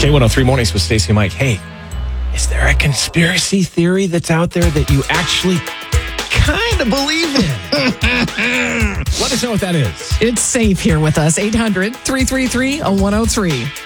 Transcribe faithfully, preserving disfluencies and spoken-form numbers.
K one oh three Mornings with Stacey and Mike. Hey, is there a conspiracy theory that's out there that you actually kind of believe in? Let us know what that is. It's safe here with us. eight hundred, three three three, one oh three.